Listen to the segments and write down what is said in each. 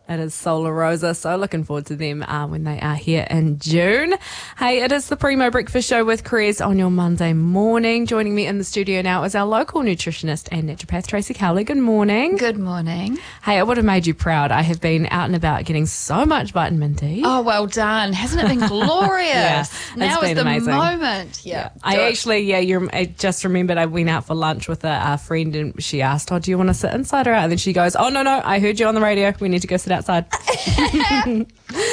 It is Solar Rosa, so looking forward to them when they are here in June. Hey, it is the Primo Breakfast Show with Chris on your Monday morning. Joining me in the studio now is our local nutritionist and naturopath, Tracy Cowley. Good morning. Good morning. Hey, I would have made you proud. I have been out and about getting so much vitamin D. Oh, well done. Hasn't it been glorious? Yeah, now it's is been the amazing. moment. Yeah. I just remembered I went out for lunch with a friend and she asked, do you want to sit inside or out? And then she goes, no, I heard you on the radio. We need to go sit outside. Great.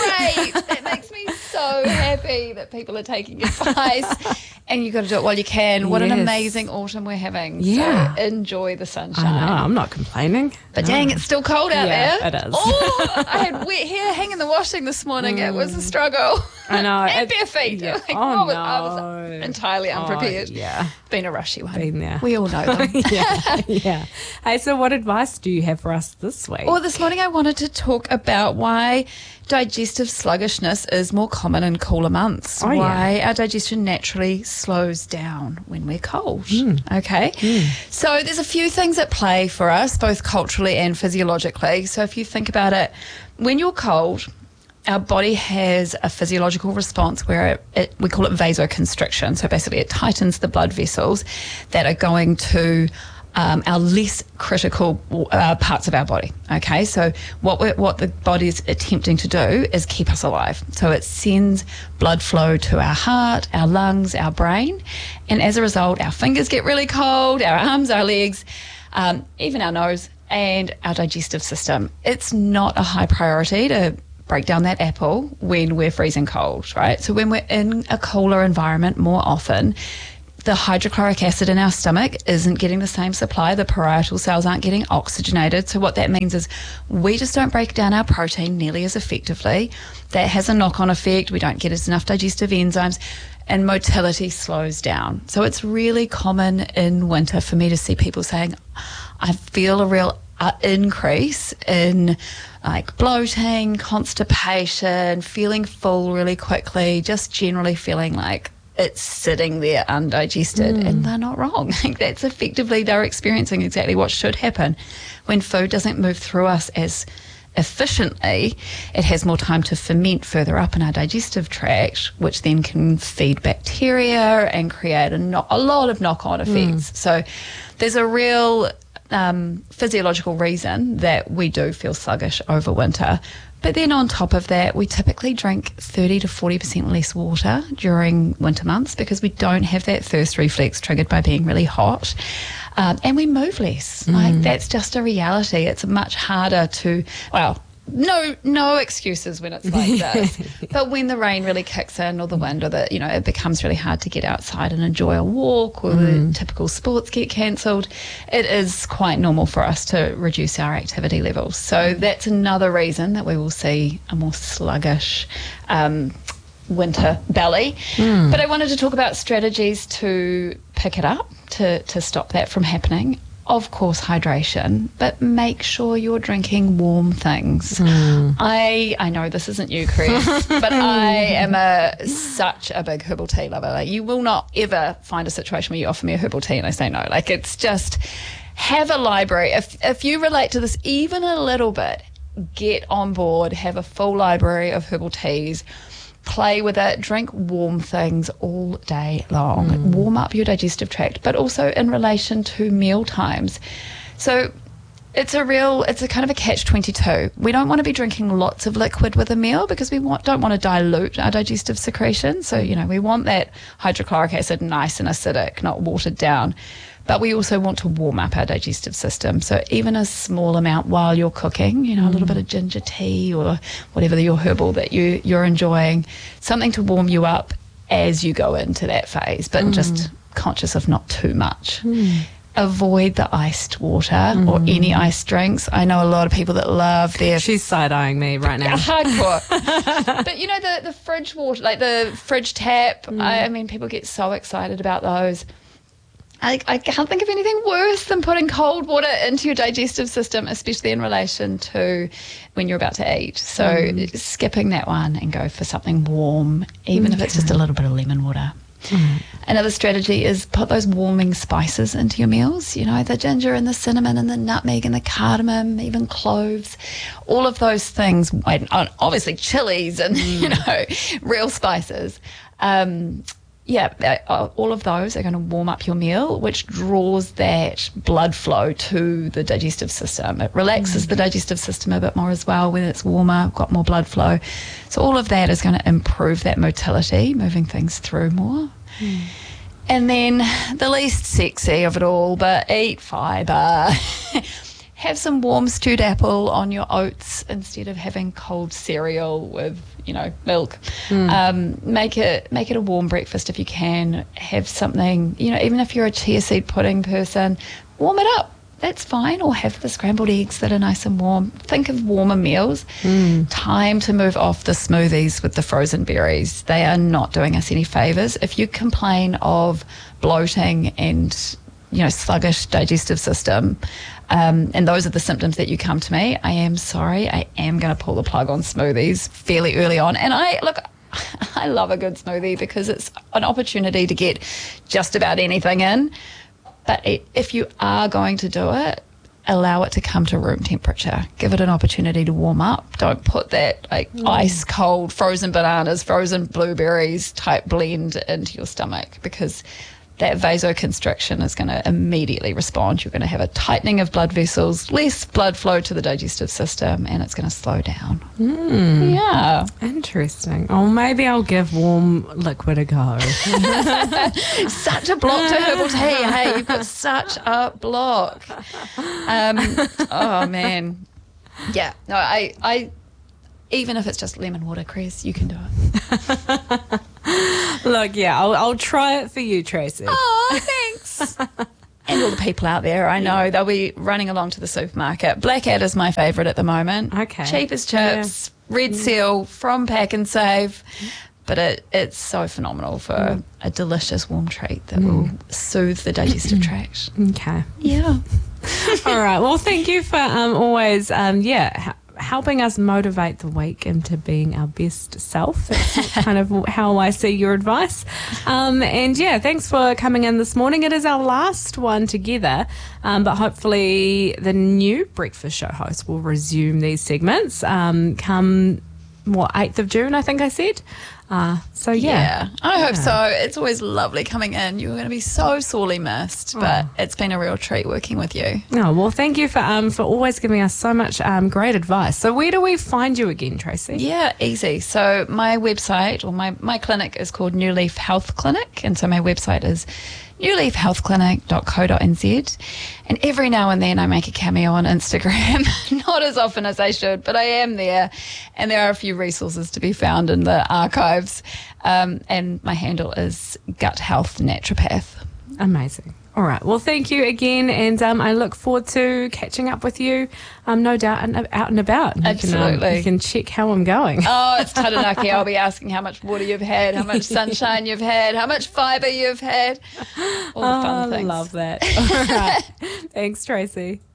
That makes me so happy that people are taking advice. And you've got to do it while you can. What an amazing autumn we're having. Yeah. So enjoy the sunshine. I know, I'm not complaining. But dang, it's still cold out there. It is. Oh, I had wet hair hanging in the washing this morning. It was a struggle. I know. And bare feet. Yeah. I was entirely unprepared. Yeah. Been a rushy one. Been there. We all know them. Yeah. Hey, so what advice do you have for us this week? Well, this morning I wanted to talk about why digestive sluggishness is more common in cooler months. Why our digestion naturally slows down when we're cold. Okay? So there's a few things at play for us, both culturally and physiologically. So if you think about it, when you're cold, our body has a physiological response where we call it vasoconstriction. So basically it tightens the blood vessels that are going to our less critical parts of our body. Okay, so what the body is attempting to do is keep us alive. So it sends blood flow to our heart, our lungs, our brain, and as a result, our fingers get really cold, our arms, our legs, even our nose, and our digestive system. It's not a high priority to break down that apple when we're freezing cold, right? So when we're in a cooler environment more often, the hydrochloric acid in our stomach isn't getting the same supply. The parietal cells aren't getting oxygenated. So what that means is we just don't break down our protein nearly as effectively. That has a knock-on effect. We don't get enough digestive enzymes and motility slows down. So it's really common in winter for me to see people saying, I feel a real increase in like bloating, constipation, feeling full really quickly, just generally feeling like it's sitting there undigested, and they're not wrong. That's effectively, they're experiencing exactly what should happen. When food doesn't move through us as efficiently, it has more time to ferment further up in our digestive tract, which then can feed bacteria and create a lot of knock-on effects. So there's a real physiological reason that we do feel sluggish over winter. But then on top of that, we typically drink 30 to 40% less water during winter months because we don't have that thirst reflex triggered by being really hot. And we move less. Like, that's just a reality. It's much harder to, no excuses when it's like this. But when the rain really kicks in or the wind or it becomes really hard to get outside and enjoy a walk or the typical sports get cancelled, it is quite normal for us to reduce our activity levels. So that's another reason that we will see a more sluggish winter belly. But I wanted to talk about strategies to pick it up, to stop that from happening. Of course, hydration, but make sure you're drinking warm things. I know this isn't you, Chris, but I am such a big herbal tea lover. Like, you will not ever find a situation where you offer me a herbal tea and I say no. Like, it's just, have a library. If you relate to this even a little bit, get on board, have a full library of herbal teas. Play with it, drink warm things all day long. Warm up your digestive tract, but also in relation to meal times. So it's a kind of a catch-22. We don't want to be drinking lots of liquid with a meal because we don't want to dilute our digestive secretion. So, we want that hydrochloric acid nice and acidic, not watered down. But we also want to warm up our digestive system. So even a small amount while you're cooking, a little bit of ginger tea or whatever your herbal that you're enjoying, something to warm you up as you go into that phase, but just conscious of not too much. Avoid the iced water or any iced drinks. I know a lot of people that love their... She's side-eyeing me right now. Hardcore. But the fridge water, like the fridge tap, I mean, people get so excited about those. I can't think of anything worse than putting cold water into your digestive system, especially in relation to when you're about to eat. So skipping that one and go for something warm, even if it's just a little bit of lemon water. Another strategy is put those warming spices into your meals, the ginger and the cinnamon and the nutmeg and the cardamom, even cloves, all of those things, and obviously chilies and, real spices. All of those are going to warm up your meal, which draws that blood flow to the digestive system. It relaxes the digestive system a bit more as well when it's warmer, got more blood flow. So all of that is going to improve that motility, moving things through more. And then the least sexy of it all, but eat fibre. Have some warm stewed apple on your oats instead of having cold cereal with, milk. Make it a warm breakfast if you can. Have something, even if you're a chia seed pudding person, warm it up. That's fine. Or have the scrambled eggs that are nice and warm. Think of warmer meals. Time to move off the smoothies with the frozen berries. They are not doing us any favours. If you complain of bloating and sluggish digestive system, and those are the symptoms that you come to me, I am sorry, I am going to pull the plug on smoothies fairly early on. And I love a good smoothie because it's an opportunity to get just about anything in. But if you are going to do it, allow it to come to room temperature. Give it an opportunity to warm up. Don't put that ice cold frozen bananas, frozen blueberries type blend into your stomach, because that vasoconstriction is going to immediately respond. You're going to have a tightening of blood vessels, less blood flow to the digestive system, and it's going to slow down. Yeah. Interesting. Oh, maybe I'll give warm liquid a go. Such a block to herbal tea. Hey, you've got such a block. Oh, man. Yeah. No, I even if it's just lemon water, Chris, you can do it. Look, I'll try it for you, Tracy. Oh, thanks. And all the people out there, I know they'll be running along to the supermarket. Blackadder is my favourite at the moment. Okay. Cheap as chips, Red Seal from Pack and Save. But it's so phenomenal for a delicious warm treat that will soothe the digestive tract. Okay. Yeah. All right. Well, thank you for always, helping us motivate the week into being our best self. That's kind of how I see your advice. Thanks for coming in this morning. It is our last one together, but hopefully the new breakfast show host will resume these segments come 8th of June, I think I said. I hope so. It's always lovely coming in. You're going to be so sorely missed, but it's been a real treat working with you. Oh, well, thank you for always giving us so much great advice. So where do we find you again, Tracy? Yeah, easy. So my website or my clinic is called New Leaf Health Clinic, and so my website is newleafhealthclinic.co.nz, and every now and then I make a cameo on Instagram. Not as often as I should, but I am there, and there are a few resources to be found in the archives, and my handle is Gut Health Naturopath. Amazing. All right. Well, thank you again, and I look forward to catching up with you, no doubt, out and about. Absolutely. You can check how I'm going. Oh, it's Taranaki. I'll be asking how much water you've had, how much sunshine you've had, how much fibre you've had, all the fun things. I love that. All right. Thanks, Tracy.